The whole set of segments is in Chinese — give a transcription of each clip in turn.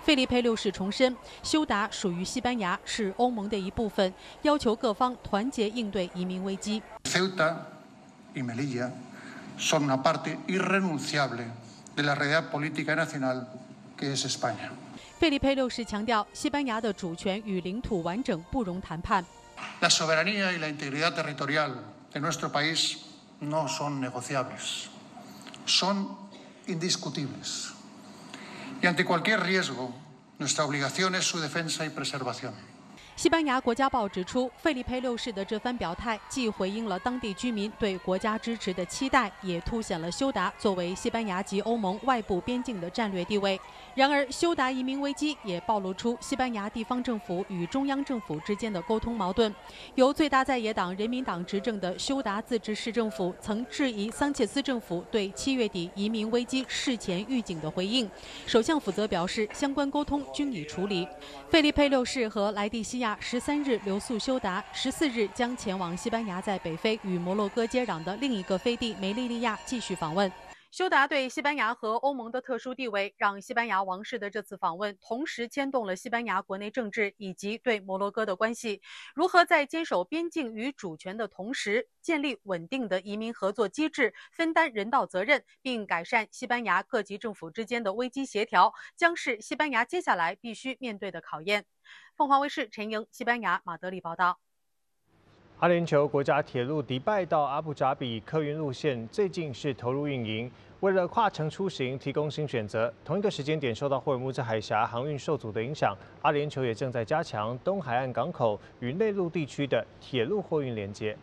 费利佩六世重申，休达属于西班牙，是欧盟的一部分，要求各方团结应对移民危机。 Ceuta y Melilla son una parte irrenunciable de la realidad política nacional que es España。 费利佩六世强调，西班牙的主权与领土完整不容谈判。 La soberanía y la integridad territorial de nuestro país no son negociables, son indiscutibles. Y ante cualquier riesgo, nuestra obligación es su defensa y preservación。 西班牙国家报指出，费利佩六世的这番表态既回应了当地居民对国家支持的期待，也凸显了休达作为西班牙及欧盟外部边境的战略地位。然而，休达移民危机也暴露出西班牙地方政府与中央政府之间的沟通矛盾。由最大在野党人民党执政的休达自治市政府曾质疑桑切斯政府对7月底移民危机事前预警的回应，首相府则表示相关沟通均已处理。费利佩六世和莱蒂西亚13日留宿休达，14日将前往西班牙在北非与摩洛哥接壤的另一个飞地梅利利亚继续访问。休达对西班牙和欧盟的特殊地位，让西班牙王室的这次访问同时牵动了西班牙国内政治以及对摩洛哥的关系。如何在坚守边境与主权的同时，建立稳定的移民合作机制，分担人道责任，并改善西班牙各级政府之间的危机协调，将是西班牙接下来必须面对的考验。凤凰卫视陈莹，西班牙马德里报道。 阿联酋国家铁路迪拜到阿布扎比客运路线最近是投入运营，为了跨城出行提供新选择。同一个时间点，受到霍尔木兹海峡航运受阻的影响，阿联酋也正在加强东海岸港口与内陆地区的铁路货运连接。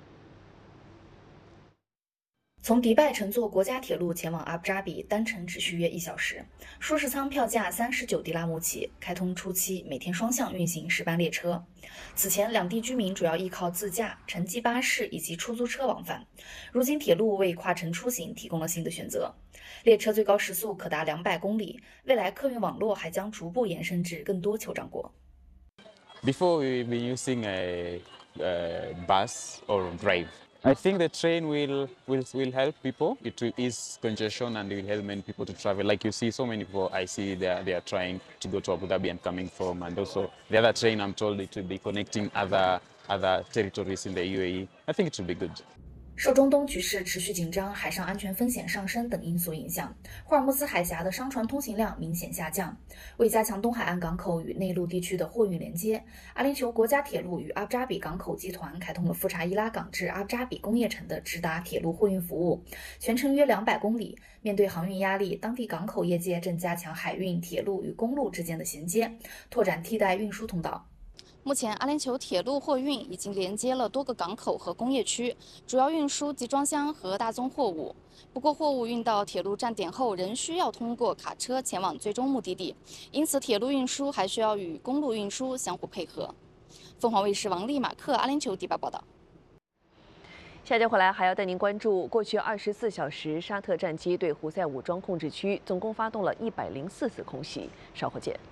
从迪拜乘坐国家铁路前往阿布扎比，单程只需约1小时，舒适舱票价39迪拉姆起。开通初期，每天双向运行10班列车。此前，两地居民主要依靠自驾、城际巴士以及出租车往返。如今，铁路为跨城出行提供了新的选择。列车最高时速可达200公里，未来客运网络还将逐步延伸至更多酋长国。 Before we've been using a bus or drive.I think the train will help people. It will ease congestion and it will help many people to travel. Like you see, so many people I see they are trying to go to Abu Dhabi and coming from, and also the other train I'm told it will be connecting other territories in the UAE. I think it will be good. 受中东局势持续紧张、海上安全风险上升等因素影响，霍尔木兹海峡的商船通行量明显下降。为加强东海岸港口与内陆地区的货运连接，阿联酋国家铁路与阿布扎比港口集团开通了富查伊拉港至阿布扎比工业城的直达铁路货运服务，全程约200公里。面对航运压力，当地港口业界正加强海运、铁路与公路之间的衔接，拓展替代运输通道。 目前，阿联酋铁路货运已经连接了多个港口和工业区，主要运输集装箱和大宗货物。不过，货物运到铁路站点后，仍需要通过卡车前往最终目的地，因此铁路运输还需要与公路运输相互配合。凤凰卫视王丽、马克，阿联酋迪拜报道。 下节回来还要带您关注，过去24小时，沙特战机对胡塞武装控制区总共发动了104次空袭。稍后见。